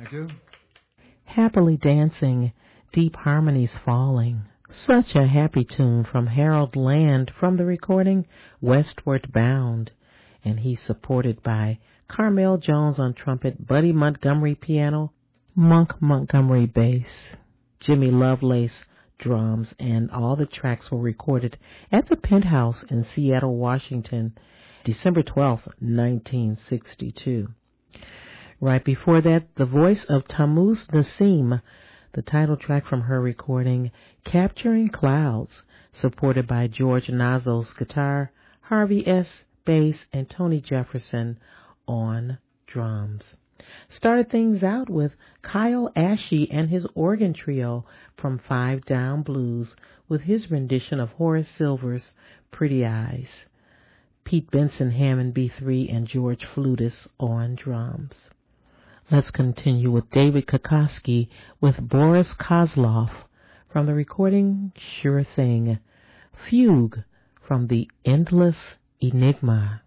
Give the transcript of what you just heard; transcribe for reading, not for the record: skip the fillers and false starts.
Thank you. Happily Dancing, Deep Harmonies Falling. Such a happy tune from Harold Land from the recording Westward Bound. And he's supported by Carmel Jones on trumpet, Buddy Montgomery piano, Monk Montgomery bass, Jimmy Lovelace drums, and all the tracks were recorded at the Penthouse in Seattle, Washington, December 12th, 1962. Right before that, the voice of Tammuz Nassim, the title track from her recording Capturing Clouds, supported by George Nazo's guitar, Harvey S. bass, and Tony Jefferson on drums. Started things out with Kyle Ashe and his organ trio from Five Down Blues with his rendition of Horace Silver's Pretty Eyes. Pete Benson Hammond B3 and George Flutis on drums. Let's continue with David Kokoski with Boris Kozlov from the recording Sure Thing. Fugue from the Endless Enigma.